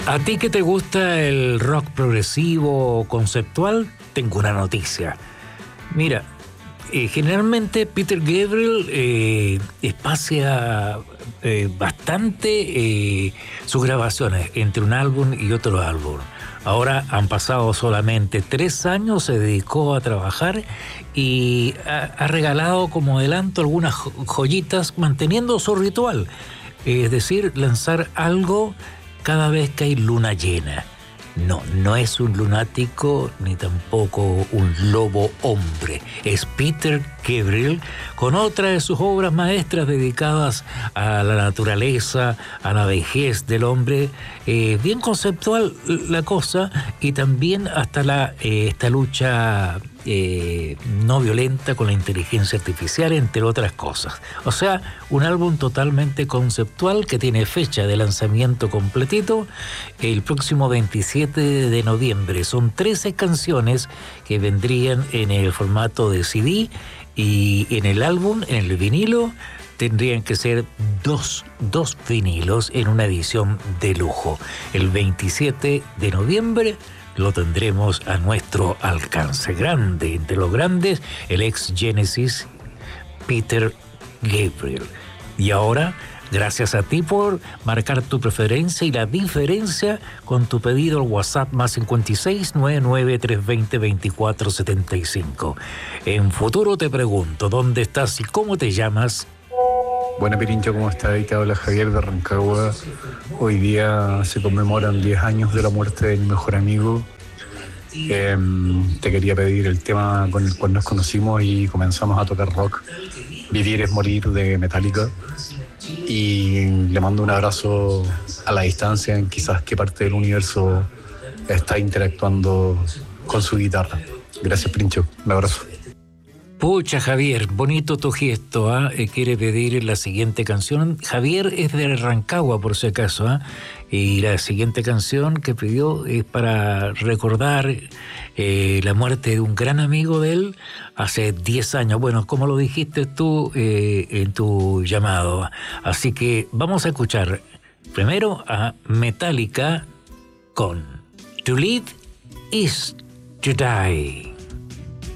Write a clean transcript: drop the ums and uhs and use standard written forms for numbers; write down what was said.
¿A ti que te gusta el rock progresivo o conceptual? Tengo una noticia. Mira, generalmente Peter Gabriel espacia bastante sus grabaciones entre un álbum y otro álbum. Ahora han pasado solamente 3 años, se dedicó a trabajar y ha regalado como adelanto algunas joyitas manteniendo su ritual. Es decir, lanzar algo cada vez que hay luna llena. No es un lunático ni tampoco un lobo hombre. Es Peter Gabriel con otra de sus obras maestras dedicadas a la naturaleza, a la vejez del hombre. Bien conceptual la cosa y también hasta esta lucha no violenta con la inteligencia artificial, entre otras cosas. O sea, un álbum totalmente conceptual que tiene fecha de lanzamiento completito el próximo 27 de noviembre. Son 13 canciones que vendrían en el formato de CD y en el álbum, en el vinilo, tendrían que ser dos vinilos en una edición de lujo. El 27 de noviembre lo tendremos a nuestro alcance. Grande, entre los grandes, el ex Genesis, Peter Gabriel. Y ahora, gracias a ti por marcar tu preferencia y la diferencia con tu pedido al WhatsApp más 56 99 320 2475. En futuro te pregunto, ¿dónde estás y cómo te llamas? Buena Pirincho, ¿cómo estás? Ahí te habla Javier de Rancagua. Hoy día se conmemoran 10 años de la muerte de mi mejor amigo. Te quería pedir el tema con el cual nos conocimos y comenzamos a tocar rock, Vivir es Morir de Metallica. Y le mando un abrazo a la distancia en quizás qué parte del universo está interactuando con su guitarra. Gracias, Pirincho. Un abrazo. Pucha, Javier, bonito tu gesto, ¿eh? Quiere pedir la siguiente canción. Javier es de Rancagua, por si acaso, ¿eh? Y la siguiente canción que pidió es para recordar la muerte de un gran amigo de él hace 10 años. Bueno, como lo dijiste tú en tu llamado. Así que vamos a escuchar primero a Metallica con To Live is to Die.